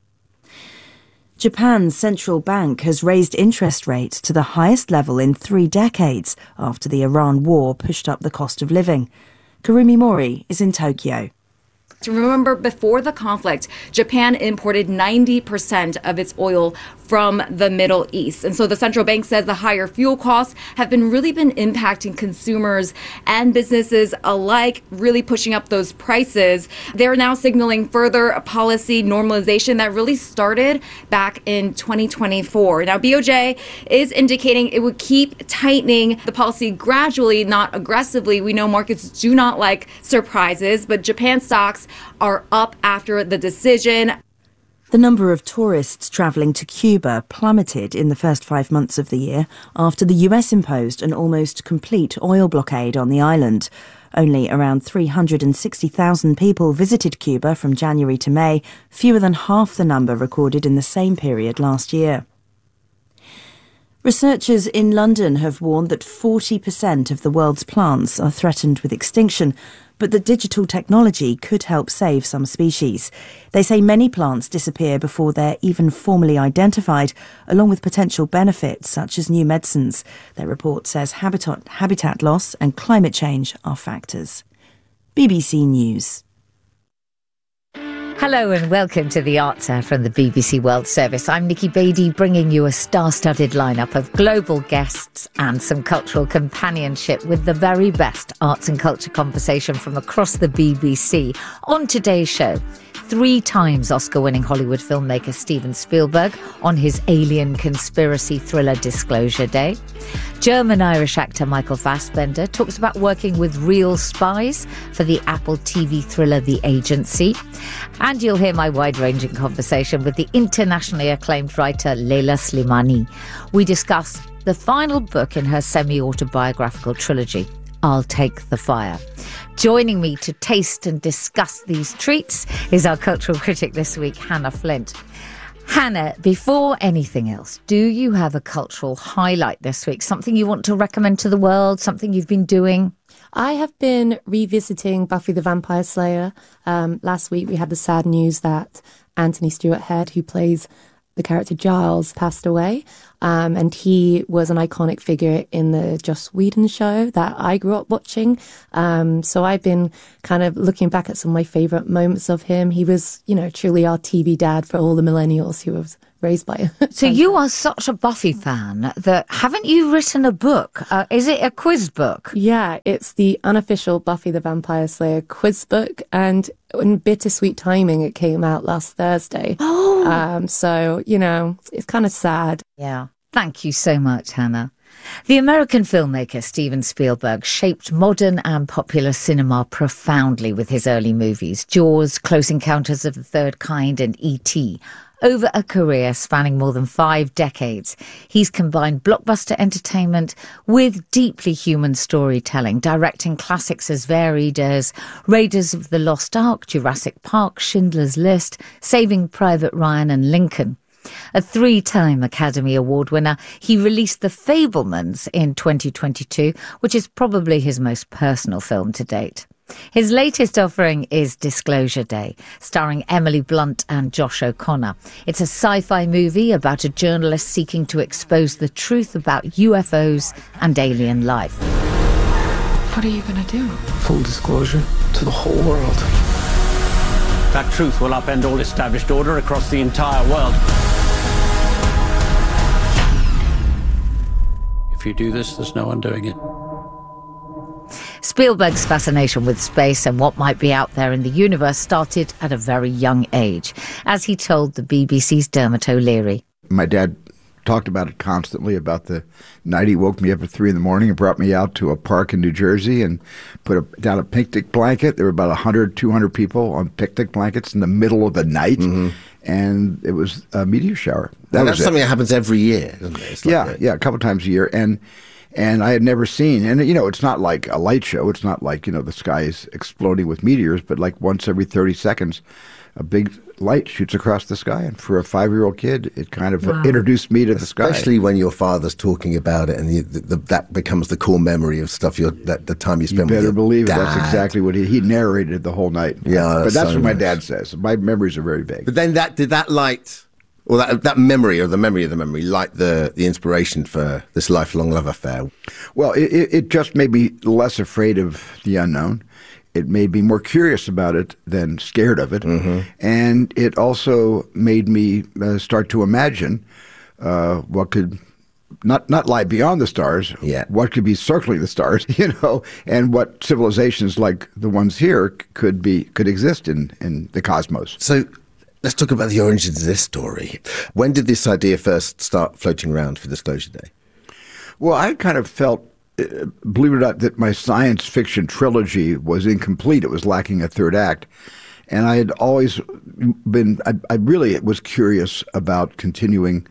Japan's central bank has raised interest rates to the highest level in three decades after the Iran war pushed up the cost of living. Karumi Mori is in Tokyo.
Remember, before the conflict, Japan imported ninety percent of its oil from the Middle East. And so the central bank says the higher fuel costs have been really been impacting consumers and businesses alike, really pushing up those prices. They're now signaling further policy normalization that really started back in twenty twenty-four. Now, B O J is indicating it would keep tightening the policy gradually, not aggressively. We know markets do not like surprises, but Japan stocks are up after the decision.
The number of tourists travelling to Cuba plummeted in the first five months of the year after the U S imposed an almost complete oil blockade on the island. Only around three hundred sixty thousand people visited Cuba from January to May, fewer than half the number recorded in the same period last year. Researchers in London have warned that forty percent of the world's plants are threatened with extinction, but that digital technology could help save some species. They say many plants disappear before they're even formally identified, along with potential benefits such as new medicines. Their report says habitat, habitat loss and climate change are factors. B B C News.
Hello and welcome to The Answer from the B B C World Service. I'm Nikki Beattie, bringing you a star-studded lineup of global guests and some cultural companionship with the very best arts and culture conversation from across the B B C. On today's show, three times Oscar-winning Hollywood filmmaker Steven Spielberg on his alien conspiracy thriller Disclosure Day. German-Irish actor Michael Fassbender talks about working with real spies for the Apple T V thriller The Agency. And you'll hear my wide-ranging conversation with the internationally acclaimed writer Leila Slimani. We discuss the final book in her semi-autobiographical trilogy, I'll Take the Fire. Joining me to taste and discuss these treats is our cultural critic this week, Hannah Flint. Hannah, before anything else, do you have a cultural highlight this week? Something you want to recommend to the world? Something you've been doing?
I have been revisiting Buffy the Vampire Slayer. Um, last week we had the sad news that Anthony Stewart Head, who plays the character Giles, passed away. Um, and he was an iconic figure in the Joss Whedon show that I grew up watching. Um, so I've been kind of looking back at some of my favourite moments of him. He was, you know, truly our T V dad for all the millennials who was raised by him.
So you are such a Buffy fan that, haven't you written a book? Uh, is it a quiz book?
Yeah, it's the unofficial Buffy the Vampire Slayer quiz book. And in bittersweet timing, it came out last Thursday.
Oh.
Um, so, you know, it's kind of sad.
Yeah. Thank you so much, Hannah. The American filmmaker Steven Spielberg shaped modern and popular cinema profoundly with his early movies, Jaws, Close Encounters of the Third Kind and E T Over a career spanning more than five decades, he's combined blockbuster entertainment with deeply human storytelling, directing classics as varied as Raiders of the Lost Ark, Jurassic Park, Schindler's List, Saving Private Ryan and Lincoln. A three-time Academy Award winner, he released The Fabelmans in twenty twenty-two, which is probably his most personal film to date. His latest offering is Disclosure Day, starring Emily Blunt and Josh O'Connor. It's a sci-fi movie about a journalist seeking to expose the truth about U F Os and alien life.
What are you going to do?
Full disclosure to the whole world.
That truth will upend all established order across the entire world. If you do this, there's no undoing it.
Spielberg's fascination with space and what might be out there in the universe started at a very young age, as he told the B B C's Dermot O'Leary.
My dad talked about it constantly, about the night he woke me up at three in the morning and brought me out to a park in New Jersey and put a, down a picnic blanket. There were about one hundred, two hundred people on picnic blankets in the middle of the night. Mm-hmm. And it was a meteor shower.
That that's something that happens every year, isn't it? It's like
yeah,
a,
yeah, a couple times a year. And and I had never seen, and you know, it's not like a light show. It's not like, you know, the sky is exploding with meteors, but like once every thirty seconds, a big light shoots across the sky. And for a five-year-old kid, it kind of wow. introduced me to the sky.
Especially when your father's talking about it, and you, the, the, that becomes the core memory of stuff. You're, that the time you spend
you
with your
better believe
dad.
it. That's exactly what he he narrated the whole night.
Yeah, that's
but that's
so
what my
nice.
dad says. My memories are very vague.
But then that did that light, or that that memory, or the memory of the memory, light the the inspiration for this lifelong love affair.
Well, it, it just made me less afraid of the unknown. It made me more curious about it than scared of it. Mm-hmm. And it also made me uh, start to imagine uh, what could not not lie beyond the stars,
yeah.
what could be circling the stars, you know, and what civilizations like the ones here could be could exist in, in the cosmos.
So let's talk about the origins of this story. When did this idea first start floating around for Disclosure Day?
Well, I kind of felt, Uh, believe it or not, that my science fiction trilogy was incomplete. It was lacking a third act. And I had always been, I, I really was curious about continuing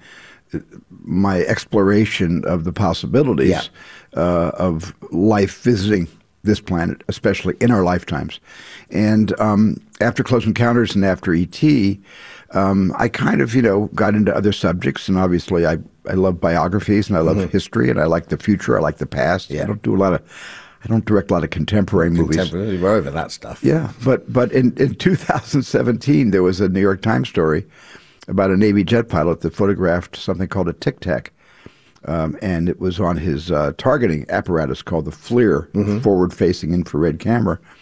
my exploration of the possibilities yeah. uh, of life visiting this planet, especially in our lifetimes. And um, after Close Encounters and after E T, um, I kind of, you know, got into other subjects. And obviously I, I love biographies and I love mm-hmm. history and I like the future. I like the past. Yeah. I don't do a lot of, I don't direct a lot of contemporary movies.
Contemporary, we're over that stuff.
Yeah. But, but in, in two thousand seventeen, there was a New York Times story about a Navy jet pilot that photographed something called a Tic Tac. Um, and it was on his uh, targeting apparatus called the FLIR, mm-hmm. forward-facing infrared camera.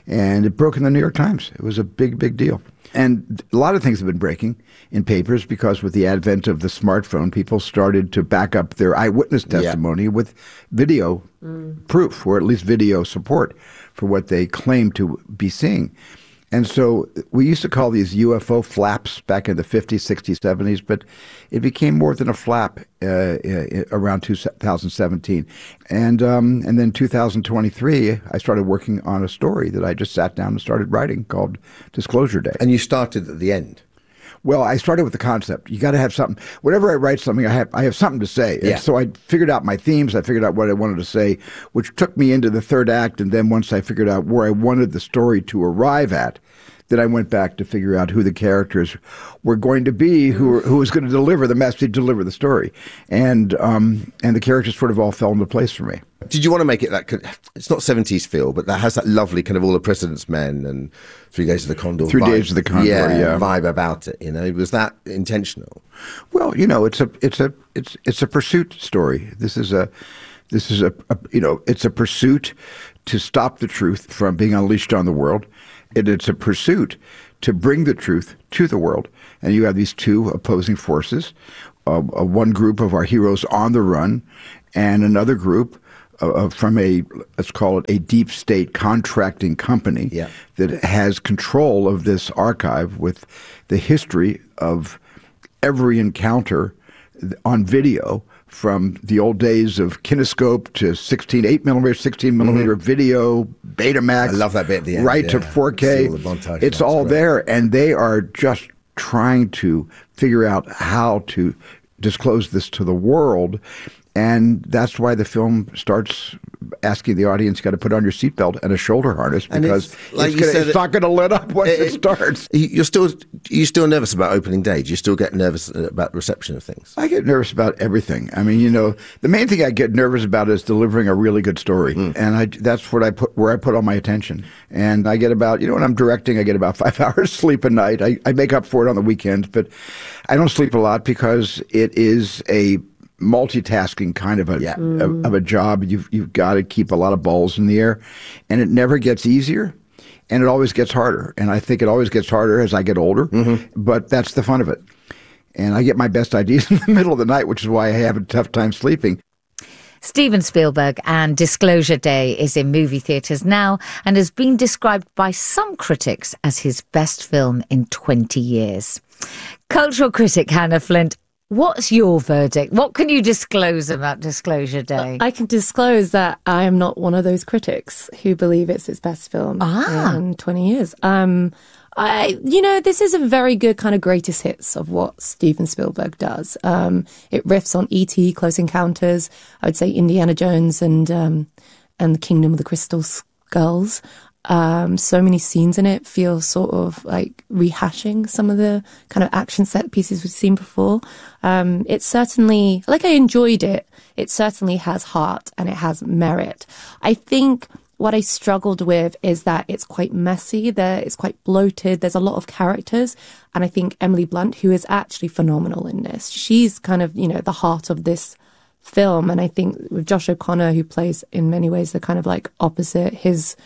And it broke in the New York Times. It was a big, big deal. And a lot of things have been breaking in papers because with the advent of the smartphone, people started to back up their eyewitness testimony yeah. with video mm. proof, or at least video support for what they claim to be seeing. And so we used to call these U F O flaps back in the fifties, sixties, seventies, but it became more than a flap uh, around two thousand seventeen. And um, and then two thousand twenty-three, I started working on a story that I just sat down and started writing called Disclosure Day.
And you started at the end?
Well, I started with the concept. You got to have something. Whenever I write something, I have I have something to say.
Yeah.
And so I figured out my themes. I figured out what I wanted to say, which took me into the third act. And then once I figured out where I wanted the story to arrive at, then I went back to figure out who the characters were going to be, who who was going to deliver the message, deliver the story, and um, and the characters sort of all fell into place for me.
Did you want to make it that? It's not seventies feel, but that has that lovely kind of All the President's Men and Three Days of the Condor.
Three
vibe.
Days of the Condor, yeah,
yeah, vibe about it. You know, was that intentional?
Well, you know, it's a it's a it's it's a pursuit story. This is a this is a, a you know, it's a pursuit to stop the truth from being unleashed on the world. And it's a pursuit to bring the truth to the world. And you have these two opposing forces, uh, uh, one group of our heroes on the run, and another group uh, from a, let's call it a deep state contracting company
yeah.
that has control of this archive with the history of every encounter on video, from the old days of kinescope to sixteen, eight millimeter, sixteen millimeter mm-hmm. video, Betamax.
I love that bit at the end.
Right
yeah.
to four K.
All the
it's all great. There, and they are just trying to figure out how to disclose this to the world. And that's why the film starts asking the audience, you got to put on your seatbelt and a shoulder harness, because it's, like it's, gonna, it's not going to let up once it, it starts.
You're still you're still nervous about opening day? Do you still get nervous about the reception of things?
I get nervous about everything. I mean, you know, the main thing I get nervous about is delivering a really good story. Mm. And I, that's what I put, where I put all my attention. And I get about, you know, when I'm directing, I get about five hours sleep a night. I, I make up for it on the weekends, but I don't sleep a lot because it is a multitasking kind of a,
yeah.
of, of a job. You've you've got to keep a lot of balls in the air, and it never gets easier, and it always gets harder. And I think it always gets harder as I get older. Mm-hmm. But that's the fun of it. And I get my best ideas in the middle of the night, which is why I have a tough time sleeping.
Steven Spielberg, and Disclosure Day is in movie theatres now and has been described by some critics as his best film in twenty years. Cultural critic Hannah Flint, what's your verdict? What can you disclose about Disclosure Day?
I can disclose that I am not one of those critics who believe it's its best film
ah.
in twenty years. Um, I, you know, this is a very good kind of greatest hits of what Steven Spielberg does. Um, it riffs on E T, Close Encounters, I would say Indiana Jones and um, and the Kingdom of the Crystal Skulls. Um, so many scenes in it feel sort of like rehashing some of the kind of action set pieces we've seen before. Um, it's certainly, like I enjoyed it, it certainly has heart and it has merit. I think what I struggled with is that it's quite messy, there, it's quite bloated, there's a lot of characters, and I think Emily Blunt, who is actually phenomenal in this, she's kind of, you know, the heart of this film, and I think with Josh O'Connor, who plays in many ways the kind of like opposite, his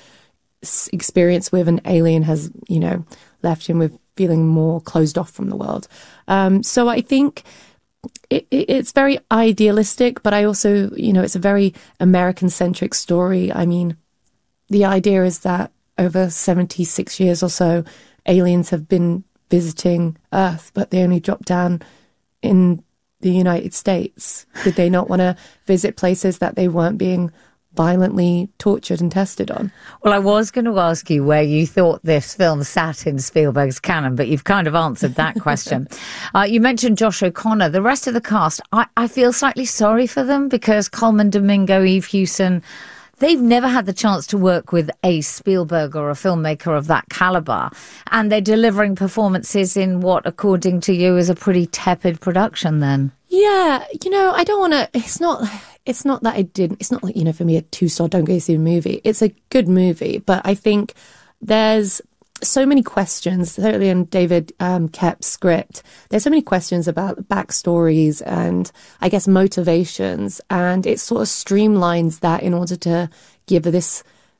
experience with an alien has, you know, left him with feeling more closed off from the world. Um, so I think it, it, it's very idealistic, but I also, you know, it's a very American-centric story. I mean, the idea is that over seventy-six years or so, aliens have been visiting Earth, but they only dropped down in the United States. Did they not want to visit places that they weren't being violently tortured and tested on?
Well, I was going to ask you where you thought this film sat in Spielberg's canon, but you've kind of answered that question. uh, you mentioned Josh O'Connor. The rest of the cast, I, I feel slightly sorry for them because Coleman Domingo, Eve Hewson, they've never had the chance to work with a Spielberg or a filmmaker of that caliber, and they're delivering performances in what, according to you, is a pretty tepid production then.
Yeah, you know, I don't want to, it's not, it's not that I didn't, it's not like, you know, for me a two-star, don't go see a movie. It's a good movie, but I think there's so many questions, certainly in David um, Koepp's script, there's so many questions about backstories and I guess motivations, and it sort of streamlines that in order to give this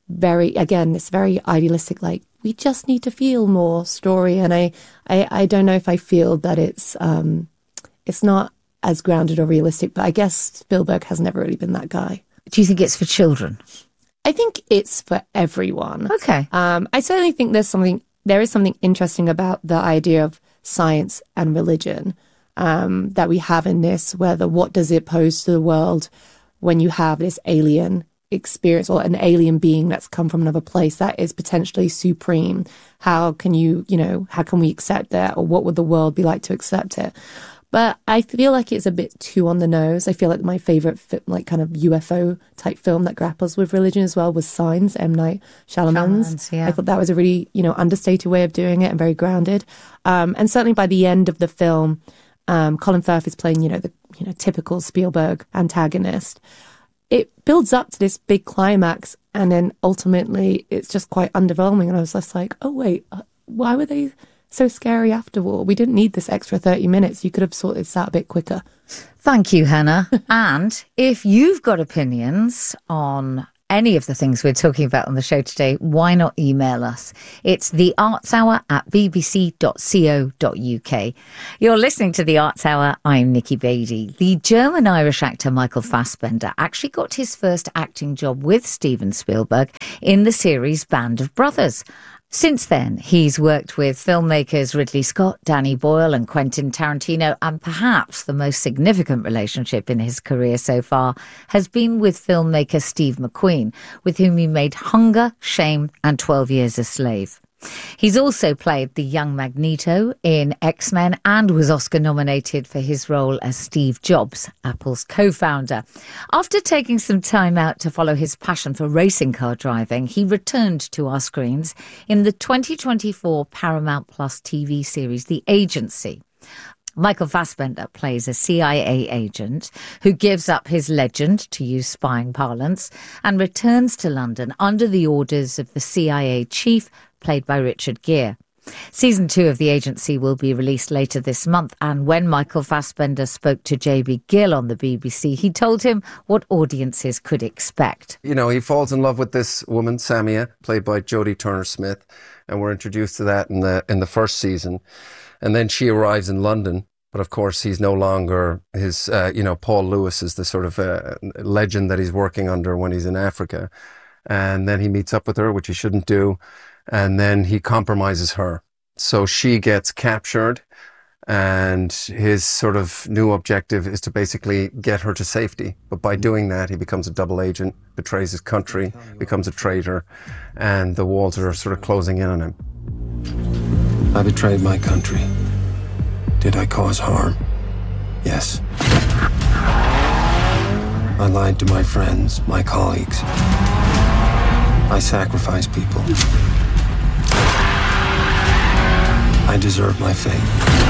very, again, it's very idealistic, like, we just need to feel more story. And I, I, I don't know if I feel that it's, um, it's not as grounded or realistic, but I guess Spielberg has never really been that guy.
Do you think it's for children?
I think it's for everyone.
Okay.
Um, I certainly think there's something, there is something interesting about the idea of science and religion um, that we have in this, whether what does it pose to the world when you have this alien experience or an alien being that's come from another place that is potentially supreme. How can you, you know, how can we accept that, or what would the world be like to accept it? But I feel like it's a bit too on the nose. I feel like my favorite, fi- like kind of U F O type film that grapples with religion as well was Signs, M. Night Shyamalan's.
Shyamalan's, yeah.
I thought that was a really, you know, understated way of doing it and very grounded. Um, and certainly by the end of the film, um, Colin Firth is playing, you know, the you know typical Spielberg antagonist. It builds up to this big climax, and then ultimately it's just quite underwhelming. And I was just like, oh wait, uh, why were they so scary after all? We didn't need this extra thirty minutes. You could have sorted this out a bit quicker.
Thank you, Hannah. And if you've got opinions on any of the things we're talking about on the show today, why not email us? It's the arts hour at b b c dot co dot u k. You're listening to The Arts Hour. I'm Nikki Beattie. The German-Irish actor Michael Fassbender actually got his first acting job with Steven Spielberg in the series Band of Brothers. Since then, he's worked with filmmakers Ridley Scott, Danny Boyle and Quentin Tarantino, and perhaps the most significant relationship in his career so far has been with filmmaker Steve McQueen, with whom he made Hunger, Shame and twelve Years a Slave. He's also played the young Magneto in X-Men and was Oscar-nominated for his role as Steve Jobs, Apple's co-founder. After taking some time out to follow his passion for racing car driving, he returned to our screens in the twenty twenty-four Paramount Plus T V series The Agency. Michael Fassbender plays a C I A agent who gives up his legend, to use spying parlance, and returns to London under the orders of the C I A chief, played by Richard Gere. Season two of The Agency will be released later this month, and when Michael Fassbender spoke to J B Gill on the B B C, he told him what audiences could expect.
You know, he falls in love with this woman, Samia, played by Jodie Turner-Smith, and we're introduced to that in the in the first season. And then she arrives in London, but of course he's no longer his, uh, you know, Paul Lewis is the sort of uh, legend that he's working under when he's in Africa. And then he meets up with her, which he shouldn't do. And then he compromises her. So she gets captured, and his sort of new objective is to basically get her to safety. But by doing that, he becomes a double agent, betrays his country, becomes a traitor, and the walls are sort of closing in on him.
I betrayed my country. Did I cause harm? Yes. I lied to my friends, my colleagues. I sacrificed people. I deserve my fate.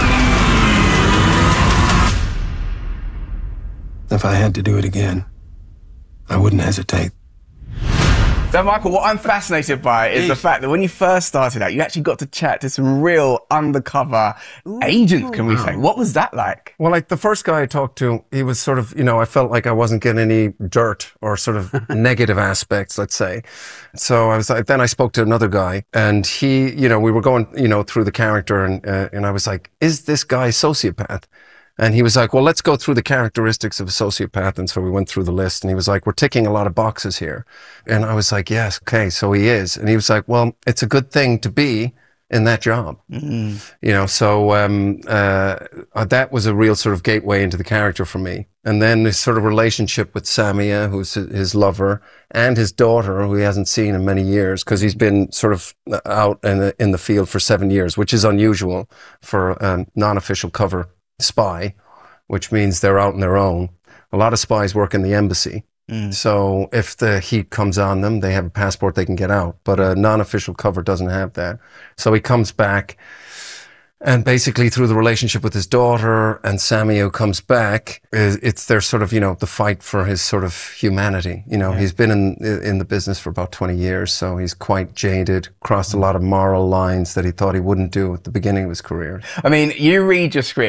If I had to do it again, I wouldn't hesitate.
So, Michael, what I'm fascinated by is the fact that when you first started out, you actually got to chat to some real undercover agents, can we say? What was that like?
Well, like the first guy I talked to, he was sort of, you know, I felt like I wasn't getting any dirt or sort of negative aspects, let's say. So I was like, then I spoke to another guy, and he, you know, we were going, you know, through the character, and uh, and I was like, is this guy a sociopath? And he was like, well, let's go through the characteristics of a sociopath. And so we went through the list, and he was like, we're ticking a lot of boxes here. And I was like, yes, okay, so he is. And he was like, well, it's a good thing to be in that job. Mm-hmm. You know, so um, uh, that was a real sort of gateway into the character for me. And then this sort of relationship with Samia, who's his lover, and his daughter, who he hasn't seen in many years, because he's been sort of out in the, in the field for seven years, which is unusual for um, non-official cover spy, which means they're out on their own. A lot of spies work in the embassy. Mm. So if the heat comes on them, they have a passport, they can get out. But a non-official cover doesn't have that. So he comes back, and basically through the relationship with his daughter and Sammy, who comes back, it's their sort of, you know, the fight for his sort of humanity. You know, yeah. He's been in in the business for about twenty years, so he's quite jaded, crossed a lot of moral lines that he thought he wouldn't do at the beginning of his career.
I mean, you read your scripts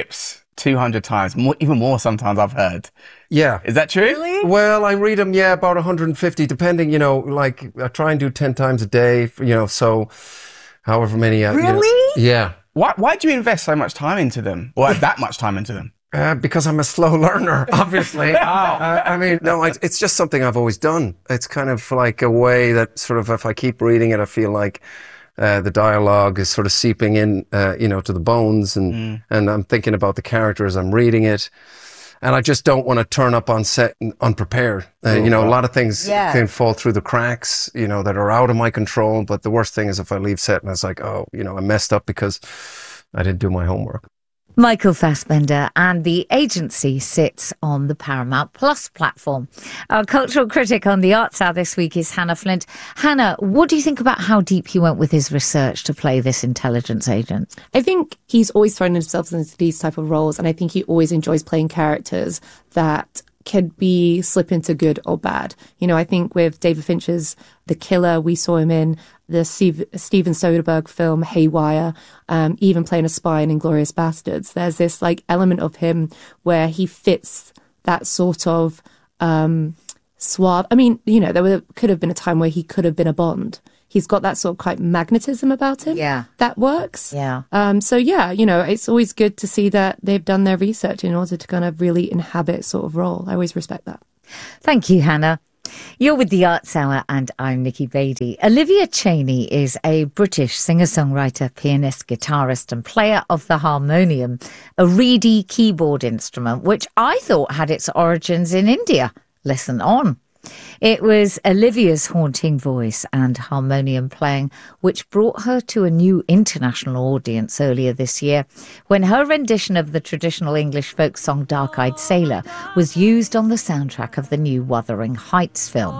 two hundred times, more, even more sometimes I've heard.
Yeah.
Is that true? Really?
Well, I read them, yeah, about one hundred fifty, depending, you know, like I try and do ten times a day, you know, so however many. Uh,
Really?
You know, yeah.
Why, why do you invest so much time into them? Or that much time into them?
Uh, because I'm a slow learner, obviously. uh, I mean, no, I, it's just something I've always done. It's kind of like a way that sort of, if I keep reading it, I feel like uh, the dialogue is sort of seeping in, uh, you know, to the bones, and mm. and I'm thinking about the character as I'm reading it. And I just don't want to turn up on set unprepared. Uh, you know, a lot of things yeah. can fall through the cracks, you know, that are out of my control. But the worst thing is if I leave set and it's like, oh, you know, I messed up because I didn't do my homework.
Michael Fassbender, and The Agency sits on the Paramount Plus platform. Our cultural critic on the Arts Hour this week is Hannah Flint. Hannah, what do you think about how deep he went with his research to play this intelligence agent?
I think he's always thrown himself into these type of roles, and I think he always enjoys playing characters that could be slip into good or bad. You know, I think with David Fincher's The Killer, we saw him in the Steve, Steven Soderbergh film Haywire, um, even playing a spy in Inglourious Bastards. There's this like element of him where he fits that sort of um, suave. I mean, you know, there were, could have been a time where he could have been a Bond. He's got that sort of quite magnetism about him.
Yeah.
That works.
Yeah.
Um, so, yeah, you know, it's always good to see that they've done their research in order to kind of really inhabit sort of role. I always respect that.
Thank you, Hannah. You're with the Arts Hour, and I'm Nikki Beattie. Olivia Cheney is a British singer-songwriter, pianist, guitarist and player of the harmonium, a reedy keyboard instrument, which I thought had its origins in India. Listen on. It was Olivia's haunting voice and harmonium playing which brought her to a new international audience earlier this year when her rendition of the traditional English folk song Dark-Eyed Sailor was used on the soundtrack of the new Wuthering Heights film.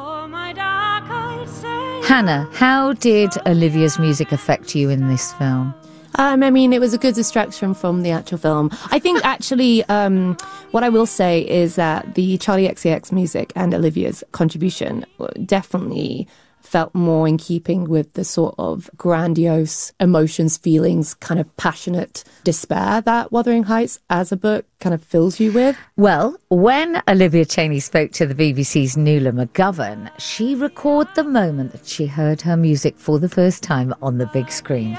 Hannah, how did Olivia's music affect you in this film?
Um, I mean, it was a good distraction from the actual film. I think actually um, what I will say is that the Charlie X C X music and Olivia's contribution definitely felt more in keeping with the sort of grandiose emotions, feelings, kind of passionate despair that Wuthering Heights as a book kind of fills you with.
Well, when Olivia Cheney spoke to the B B C's Nuala McGovern, she recorded the moment that she heard her music for the first time on the big screen.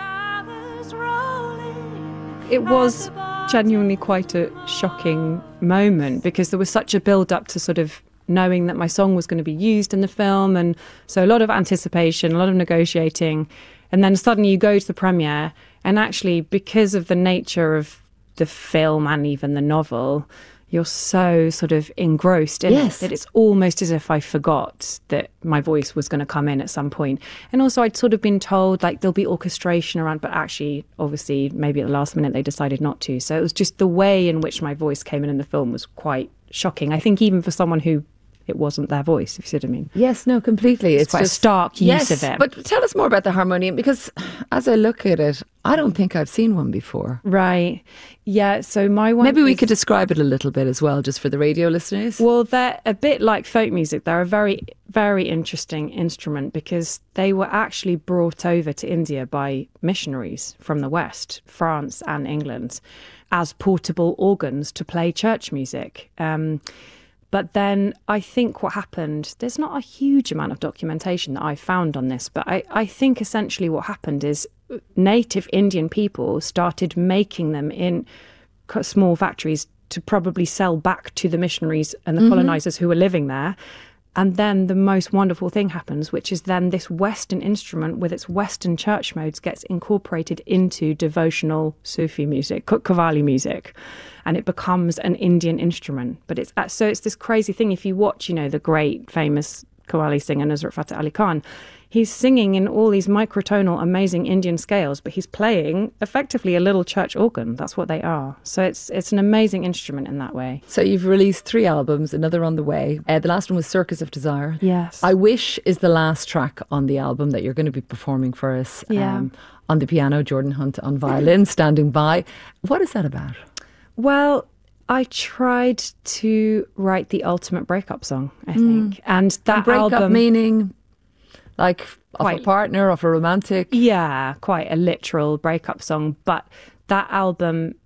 It was genuinely quite a shocking moment because there was such a build-up to sort of knowing that my song was going to be used in the film, and so a lot of anticipation, a lot of negotiating, and then suddenly you go to the premiere, and actually because of the nature of the film and even the novel, you're so sort of engrossed in
yes.
it that it's almost as if I forgot that my voice was going to come in at some point. And also I'd sort of been told like there'll be orchestration around, but actually obviously maybe at the last minute they decided not to. So it was just the way in which my voice came in in the film was quite shocking. I think even for someone who it wasn't their voice, if you see what I mean.
Yes, no, completely.
It's,
it's
quite
just
a stark use
yes,
of it.
But tell us more about the harmonium, because as I look at it, I don't think I've seen one before.
Right. Yeah, so my one...
Maybe we
is,
could describe it a little bit as well, just for the radio listeners.
Well, they're a bit like folk music. They're a very, very interesting instrument because they were actually brought over to India by missionaries from the West, France and England, as portable organs to play church music. Um But then I think what happened, there's not a huge amount of documentation that I found on this, but I, I think essentially what happened is native Indian people started making them in small factories to probably sell back to the missionaries and the mm-hmm. colonizers who were living there. And then the most wonderful thing happens, which is then this Western instrument with its Western church modes gets incorporated into devotional Sufi music, Qawwali music, and it becomes an Indian instrument. But it's so it's this crazy thing. If you watch, you know, the great famous Qawwali singer Nusrat Fateh Ali Khan, he's singing in all these microtonal, amazing Indian scales, but he's playing effectively a little church organ. That's what they are. So it's it's an amazing instrument in that way.
So you've released three albums, another on the way. Uh, the last one was Circus of Desire.
Yes.
I Wish is the last track on the album that you're going to be performing for us.
Yeah.
Um, on the piano, Jordan Hunt on violin, standing by. What is that about?
Well, I tried to write the ultimate breakup song, I think. Mm. And that
and breakup
album...
meaning... Like
quite,
of a partner, of a romantic?
Yeah, quite a literal breakup song. But that album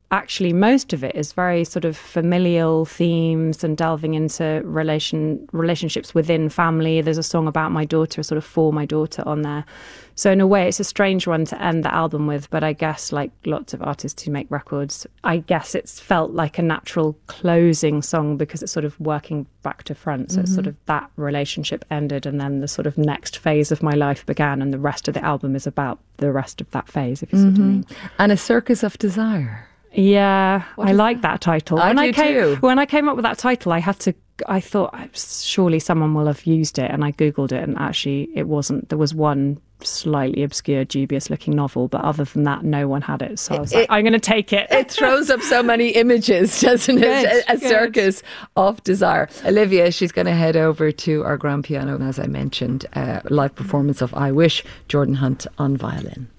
actually most of it is very sort of familial themes and delving into relation relationships within family. There's a song about my daughter, sort of for my daughter on there. So in a way, it's a strange one to end the album with, but I guess like lots of artists who make records, I guess it's felt like a natural closing song because it's sort of working back to front. So mm-hmm. it's sort of that relationship ended and then the sort of next phase of my life began, and the rest of the album is about the rest of that phase, if you mm-hmm. see what I mean.
And A Circus of Desire.
Yeah, what I like that, that title.
I
when
do
I came,
too.
When I came up with that title, I had to, I thought surely someone will have used it, and I Googled it, and actually it wasn't. There was one slightly obscure, dubious looking novel, but other than that, no one had it. So I was it, like, I'm going to take it.
It throws up so many images, doesn't it?
Good,
a, a
good.
Circus of Desire. Olivia, she's going to head over to our grand piano, as I mentioned, uh, live performance of I Wish, Jordan Hunt on violin.